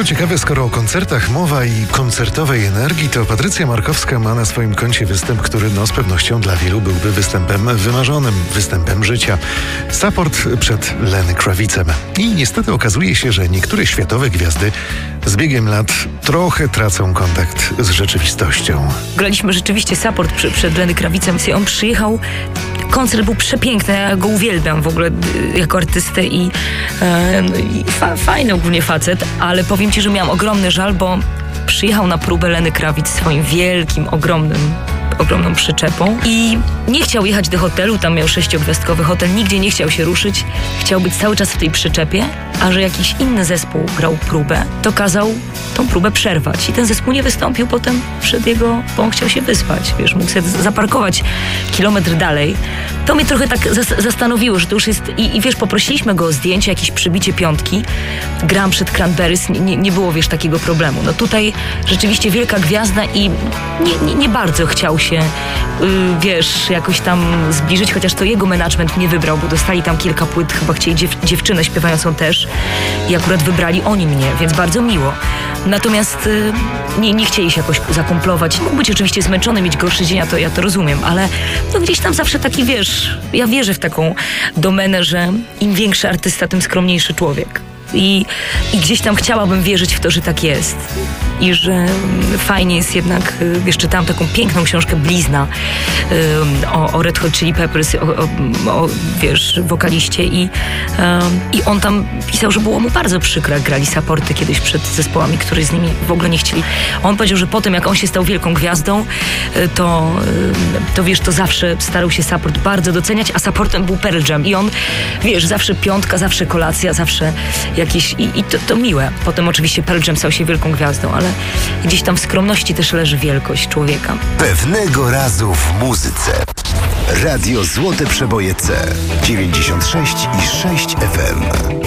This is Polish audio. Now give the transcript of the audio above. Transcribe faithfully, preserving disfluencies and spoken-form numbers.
bardzo ciekawe, skoro o koncertach mowa i koncertowej energii, to Patrycja Markowska ma na swoim koncie występ, który no z pewnością dla wielu byłby występem wymarzonym, występem życia. Support przed Lenny Kravicem. I niestety okazuje się, że niektóre światowe gwiazdy z biegiem lat trochę tracą kontakt z rzeczywistością. Graliśmy rzeczywiście support przy, przed Lenny Kravicem. On przyjechał, koncert był przepiękny, ja go uwielbiam w ogóle jako artystę i, e, no i fa, fajny ogólnie facet, ale powiem ci, że miałam ogromny żal, bo przyjechał na próbę Lenny Kravitz swoim wielkim, ogromnym ogromną przyczepą i nie chciał jechać do hotelu, tam miał sześciogwiazdkowy hotel, nigdzie nie chciał się ruszyć, chciał być cały czas w tej przyczepie, a że jakiś inny zespół grał próbę, to kazał tą próbę przerwać i ten zespół nie wystąpił potem przed jego, bo on chciał się wyspać, wiesz, mógł sobie zaparkować kilometr dalej. To mnie trochę tak zas- zastanowiło, że to już jest i, i wiesz, poprosiliśmy go o zdjęcie, jakieś przybicie piątki, gram przed Cranberries, nie, nie było, wiesz, takiego problemu. No tutaj rzeczywiście wielka gwiazda i nie, nie, nie bardzo chciał się, yy, wiesz, jakoś tam zbliżyć, chociaż to jego management mnie wybrał, bo dostali tam kilka płyt, chyba chcieli dziew- dziewczynę śpiewającą też i akurat wybrali oni mnie, więc bardzo miło. Natomiast yy, nie, nie chcieli się jakoś zakumplować. Mógł być oczywiście zmęczony, mieć gorszy dzień, ja to, ja to rozumiem, ale no gdzieś tam zawsze taki, wiesz, ja wierzę w taką domenę, że im większy artysta, tym skromniejszy człowiek. I, I gdzieś tam chciałabym wierzyć w to, że tak jest. I że fajnie jest jednak, wiesz, czytałam taką piękną książkę Blizna um, o, o Red Hot Chili Peppers, o, o, o wiesz, wokaliście i, um, i on tam pisał, że było mu bardzo przykro, jak grali supporty kiedyś przed zespołami, które z nimi w ogóle nie chcieli. On powiedział, że potem jak on się stał wielką gwiazdą, to, to wiesz, to zawsze starał się support bardzo doceniać, a supportem był Pearl Jam i on, wiesz, zawsze piątka, zawsze kolacja, zawsze jakieś i, i to, to miłe. Potem oczywiście Pearl Jam stał się wielką gwiazdą, ale gdzieś tam w skromności też leży wielkość człowieka. Pewnego razu w muzyce. Radio Złote Przeboje C dziewięćdziesiąt sześć i sześć F M.